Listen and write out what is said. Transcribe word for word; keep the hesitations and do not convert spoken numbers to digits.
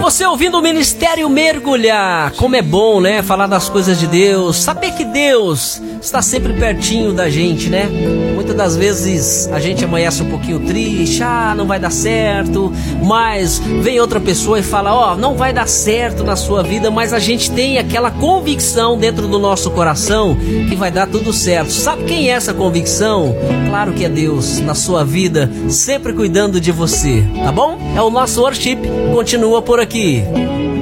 Você ouvindo o Ministério Mergulhar. Como é bom, né? Falar das coisas de Deus. Saber que Deus está sempre pertinho da gente, né? Muitas das vezes a gente amanhece um pouquinho triste. Ah, não vai dar certo. Mas vem outra pessoa e fala, ó, oh, não vai dar certo na sua vida. Mas a gente tem aquela convicção dentro do nosso coração que vai dar tudo certo. Sabe quem é essa convicção? Claro que é Deus na sua vida, sempre cuidando de você, tá bom? É o nosso worship, continua por aqui.